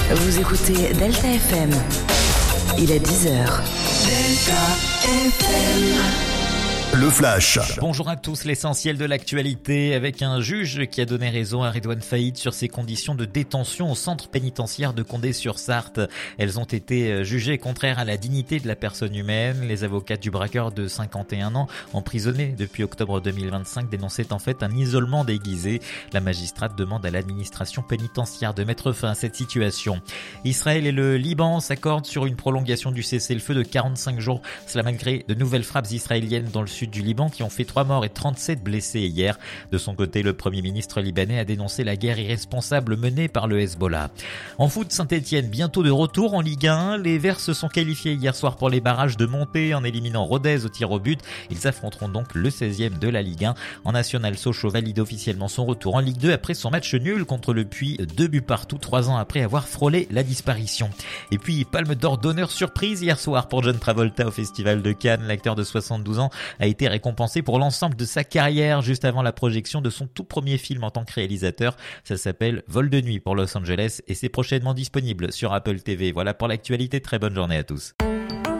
Vous écoutez Delta FM. Il est 10h. Delta FM. Le Flash. Bonjour à tous, l'essentiel de l'actualité avec un juge qui a donné raison à Redouane Faïd sur ses conditions de détention au centre pénitentiaire de Condé-sur-Sarthe. Elles ont été jugées contraires à la dignité de la personne humaine. Les avocats du braqueur de 51 ans, emprisonné depuis octobre 2025, dénonçaient en fait un isolement déguisé. La magistrate demande à l'administration pénitentiaire de mettre fin à cette situation. Israël et le Liban s'accordent sur une prolongation du cessez-le-feu de 45 jours. Cela malgré de nouvelles frappes israéliennes dans le sud du Liban qui ont fait 3 morts et 37 blessés hier. De son côté, le Premier ministre libanais a dénoncé la guerre irresponsable menée par le Hezbollah. En foot, Saint-Etienne bientôt de retour en Ligue 1. Les Verts se sont qualifiés hier soir pour les barrages de montée en éliminant Rodez au tir au but. Ils affronteront donc le 16e de la Ligue 1. En National, Sochaux valide officiellement son retour en Ligue 2 après son match nul contre le Puy, 2 buts partout, 3 ans après avoir frôlé la disparition. Et puis, Palme d'or d'honneur surprise hier soir pour John Travolta au Festival de Cannes. L'acteur de 72 ans a été récompensé pour l'ensemble de sa carrière juste avant la projection de son tout premier film en tant que réalisateur. Ça s'appelle Vol de nuit pour Los Angeles et c'est prochainement disponible sur Apple TV. Voilà pour l'actualité, très bonne journée à tous.